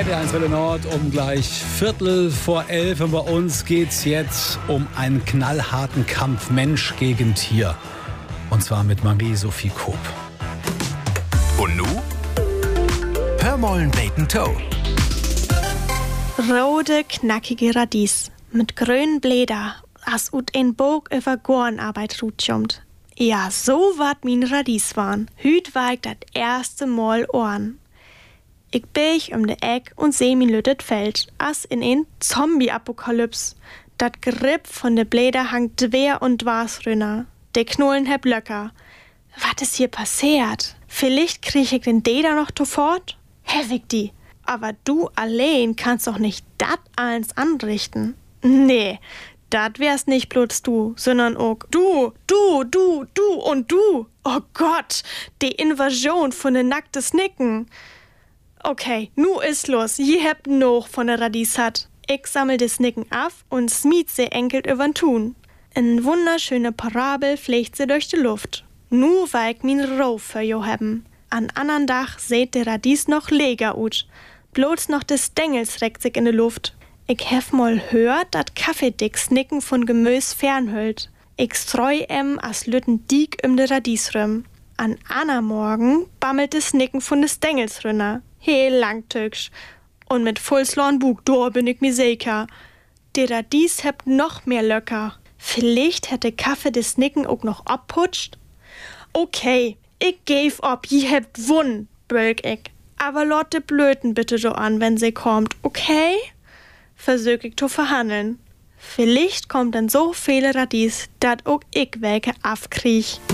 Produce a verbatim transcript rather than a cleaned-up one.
R T eins Welle Nord um gleich Viertel vor elf. Und bei uns geht's jetzt um einen knallharten Kampf Mensch gegen Tier. Und zwar mit Marie-Sophie Koop. Und nu? Hör mollen Bacon Toe. Rote, knackige Radies mit grünen Blätter, as ut ein Bog über Gornarbeit rutschummt. Ja, so wat min Radies waren. Hüt war ich dat erste Mal Ohren. Ich beg um de Eck und seh min lüttet Feld, as in ein Zombie-Apokalyps. Dat Grip von de Blätter hangt dwer und dwars rünner. De Knollen heb Löcker. Wat is hier passiert? Vielleicht krieg ich den Deder noch sofort? Hevig die. Aber du allein kannst doch nicht dat eins anrichten. Nee, dat wär's nicht bloß du, sondern auch du, du, du, du und du. Oh Gott, die Invasion von den nacktes Nicken. Okay, nu ist los. Je hebt noch von der Radies hat. Ich sammel des Nicken ab und smiet sie enkelt übern Tun. Eine wunderschöne Parabel fliegt sie durch die Luft. Nu war ich min Rauf für jo hebben. An andern Dach seht der Radies noch leger ut. Bloß noch des Stängels reckt sich in de Luft. Ich hef mal hört, dat Kaffeedicks Nicken von Gemüs fernhüllt. Ich streu em as lütten Diek um de Radies rum. An Anna Morgen bammelt des Nicken von des Stängels rünner. Heel langtücksch. Und mit Fullslorn Bug, do bin ich mir sicher. Der Radies hebt noch mehr Löcker. Vielleicht hätte Kaffee des Nicken auch noch abputscht. Okay, ich geb ob, je hebt wunn, bölk ich. Aber lot de Blöten bitte so an, wenn sie kommt, okay? Versög ich zu verhandeln. Vielleicht kommt dann so viele Radies, dat auch ich welke afkriech.